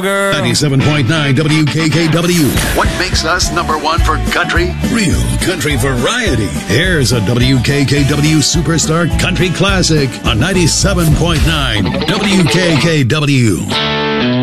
girl. 97.9 WKKW. What makes us number one for country? Real country variety. Here's a WKKW Superstar Country Classic on 97.9 WKKW.